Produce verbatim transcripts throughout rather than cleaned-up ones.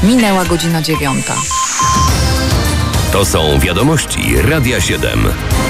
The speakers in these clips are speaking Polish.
Minęła godzina dziewiąta. To są wiadomości Radia siedem.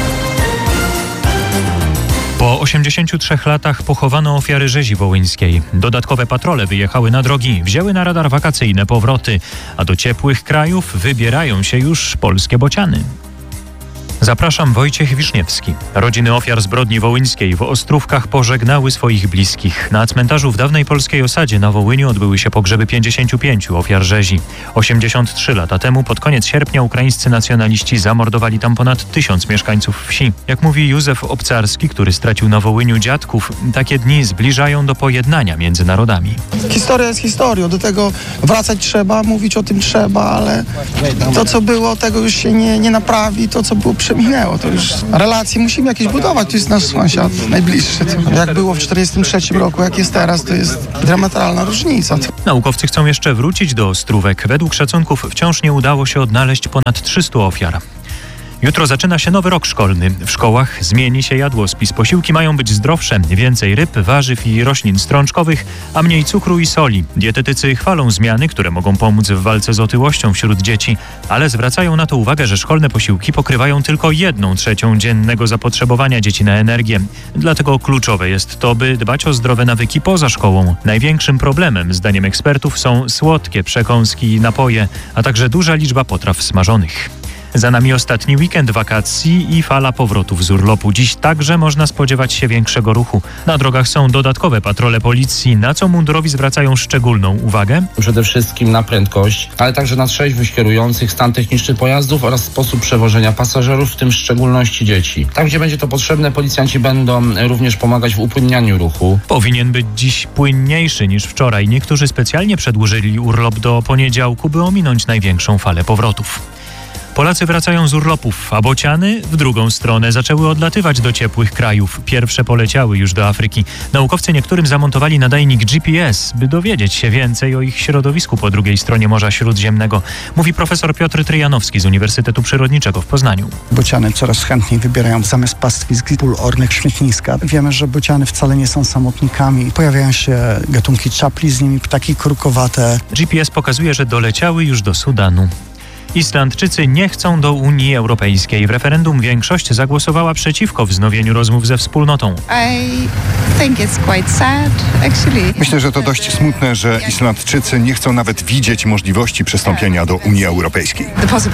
Po osiemdziesięciu trzech latach pochowano ofiary rzezi wołyńskiej. Dodatkowe patrole wyjechały na drogi, wzięły na radar wakacyjne powroty, a do ciepłych krajów wybierają się już polskie bociany. Zapraszam, Wojciech Wiszniewski. Rodziny ofiar zbrodni wołyńskiej w Ostrówkach pożegnały swoich bliskich. Na cmentarzu w dawnej polskiej osadzie na Wołyniu odbyły się pogrzeby pięćdziesięciu pięciu ofiar rzezi. osiemdziesiąt trzy lata temu, pod koniec sierpnia, ukraińscy nacjonaliści zamordowali tam ponad tysiąc mieszkańców wsi. Jak mówi Józef Obcarski, który stracił na Wołyniu dziadków, takie dni zbliżają do pojednania między narodami. Historia jest historią, do tego wracać trzeba, mówić o tym trzeba, ale to, co było, tego już się nie, nie naprawi, to, co było przeminęło, to już relacje musimy jakieś budować, to jest nasz sąsiad najbliższy. Jak było w czterdziestym trzecim roku, jak jest teraz, to jest dramatalna różnica. Naukowcy chcą jeszcze wrócić do Ostrówek. Według szacunków wciąż nie udało się odnaleźć ponad trzystu ofiar. Jutro zaczyna się nowy rok szkolny. W szkołach zmieni się jadłospis. Posiłki mają być zdrowsze, więcej ryb, warzyw i roślin strączkowych, a mniej cukru i soli. Dietetycy chwalą zmiany, które mogą pomóc w walce z otyłością wśród dzieci, ale zwracają na to uwagę, że szkolne posiłki pokrywają tylko jedną trzecią dziennego zapotrzebowania dzieci na energię. Dlatego kluczowe jest to, by dbać o zdrowe nawyki poza szkołą. Największym problemem, zdaniem ekspertów, są słodkie przekąski i napoje, a także duża liczba potraw smażonych. Za nami ostatni weekend wakacji i fala powrotów z urlopu. Dziś także można spodziewać się większego ruchu. Na drogach są dodatkowe patrole policji, na co mundurowi zwracają szczególną uwagę. Przede wszystkim na prędkość, ale także na trzeźwość kierujących, stan techniczny pojazdów oraz sposób przewożenia pasażerów, w tym w szczególności dzieci. Tam, gdzie będzie to potrzebne, policjanci będą również pomagać w upłynnianiu ruchu. Powinien być dziś płynniejszy niż wczoraj. Niektórzy specjalnie przedłużyli urlop do poniedziałku, by ominąć największą falę powrotów. Polacy wracają z urlopów, a bociany w drugą stronę zaczęły odlatywać do ciepłych krajów. Pierwsze poleciały już do Afryki. Naukowcy niektórym zamontowali nadajnik G P S, by dowiedzieć się więcej o ich środowisku po drugiej stronie Morza Śródziemnego, mówi profesor Piotr Tryjanowski z Uniwersytetu Przyrodniczego w Poznaniu. Bociany coraz chętniej wybierają zamiast pastwisk pól ornych śmietniska. Wiemy, że bociany wcale nie są samotnikami. Pojawiają się gatunki czapli, z nimi ptaki krukowate. G P S pokazuje, że doleciały już do Sudanu. Islandczycy nie chcą do Unii Europejskiej. W referendum większość zagłosowała przeciwko wznowieniu rozmów ze wspólnotą. Myślę, że to dość smutne, że Islandczycy nie chcą nawet widzieć możliwości przystąpienia do Unii Europejskiej.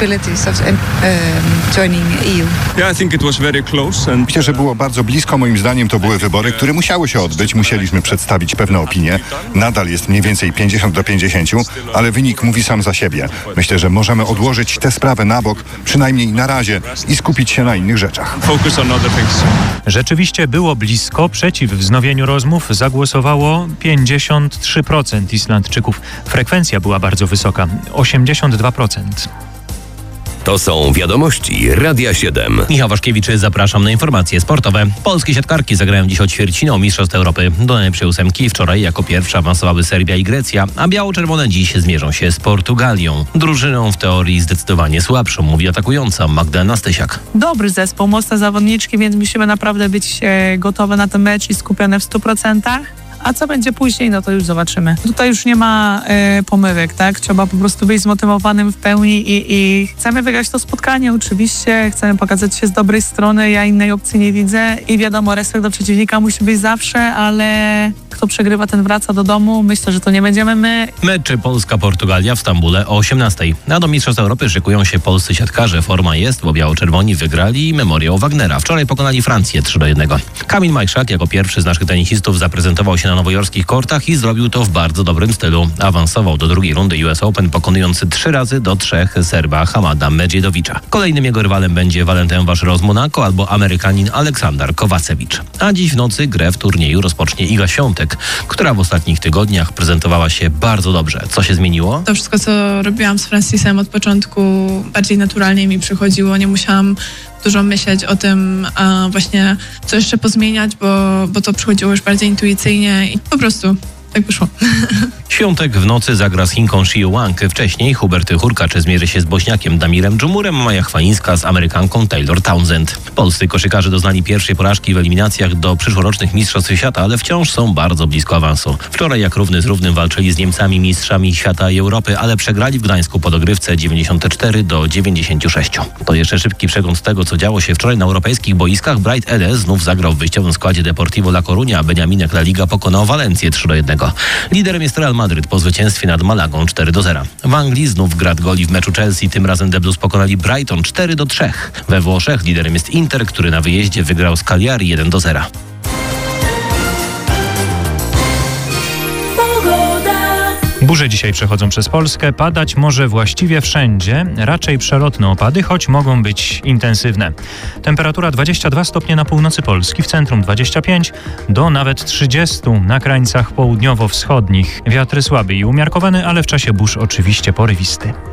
Myślę, że było bardzo blisko. Moim zdaniem to były wybory, które musiały się odbyć. Musieliśmy przedstawić pewne opinie. Nadal jest mniej więcej pięćdziesiąt do pięćdziesięciu, ale wynik mówi sam za siebie. Myślę, że możemy odłożyć tę sprawę na bok, przynajmniej na razie, i skupić się na innych rzeczach. Rzeczywiście było blisko. Przeciw wznowieniu rozmów zagłosowało pięćdziesiąt trzy procent Islandczyków. Frekwencja była bardzo wysoka, osiemdziesiąt dwa procent. To są wiadomości Radia siedem. Michał Waszkiewicz, zapraszam na informacje sportowe. Polskie siatkarki zagrają dziś o ćwierćfinał Mistrzostw Europy. Do najlepszej ósemki wczoraj jako pierwsze awansowały Serbia i Grecja, a biało-czerwone dziś zmierzą się z Portugalią. Drużyną w teorii zdecydowanie słabszą, mówi atakująca Magdalena Stysiak. Dobry zespół, mocne zawodniczki, więc musimy naprawdę być e, gotowe na ten mecz i skupione w stu procentach. A co będzie później, no to już zobaczymy. Tutaj już nie ma e, pomyłek, tak? Trzeba po prostu być zmotywowanym w pełni i, i chcemy wygrać to spotkanie oczywiście, chcemy pokazać się z dobrej strony, ja innej opcji nie widzę i wiadomo, respekt do przeciwnika musi być zawsze, ale kto przegrywa, ten wraca do domu. Myślę, że to nie będziemy my. Mecz Polska-Portugalia w Stambule o osiemnastej. A do Mistrzostw Europy szykują się polscy siatkarze. Forma jest, bo biało-czerwoni wygrali Memoriał Wagnera. Wczoraj pokonali Francję trzy do jednego. Kamil Majszak jako pierwszy z naszych tenisistów zaprezentował się na nowojorskich kortach i zrobił to w bardzo dobrym stylu. Awansował do drugiej rundy U S Open, pokonując trzy razy do trzech Serba Hamada Medwiedowicza. Kolejnym jego rywalem będzie Valentin Vacheron z Monako albo Amerykanin Aleksander Kowacewicz. A dziś w nocy grę w turnieju rozpocznie Iga Świątek, która w ostatnich tygodniach prezentowała się bardzo dobrze. Co się zmieniło? To wszystko, co robiłam z Francisem od początku, bardziej naturalnie mi przychodziło. Nie musiałam dużo myśleć o tym, a właśnie co jeszcze pozmieniać, bo, bo to przychodziło już bardziej intuicyjnie i po prostu tak wyszło. Świątek w nocy zagra z Chinką Xiu Wang. Wcześniej Hubert Hurkacz zmierzy się z Bośniakiem Damirem Dżumurem, a Maja Chwalińska z Amerykanką Taylor Townsend. Polscy koszykarze doznali pierwszej porażki w eliminacjach do przyszłorocznych Mistrzostw Świata, ale wciąż są bardzo blisko awansu. Wczoraj jak równy z równym walczyli z Niemcami, mistrzami świata i Europy, ale przegrali w Gdańsku po dogrywce dziewięćdziesiąt cztery do dziewięćdziesięciu sześciu. To jeszcze szybki przegląd tego, co działo się wczoraj na europejskich boiskach. Bright Edes znów zagrał w wyjściowym składzie Deportivo La Coruña, a Beniaminek La Liga pokonał Walencję trzy do jednego. Liderem jest Real Madryt po zwycięstwie nad Malagą cztery do zera. W Anglii znów grad goli w meczu Chelsea, tym razem The Blues pokonali Brighton cztery do trzech. We Włoszech liderem jest Inter, który na wyjeździe wygrał z Cagliari jeden do zera. Burze dzisiaj przechodzą przez Polskę, padać może właściwie wszędzie, raczej przelotne opady, choć mogą być intensywne. Temperatura dwadzieścia dwa stopnie na północy Polski, w centrum dwadzieścia pięć do nawet trzydziestu na krańcach południowo-wschodnich. Wiatr słaby i umiarkowany, ale w czasie burz oczywiście porywisty.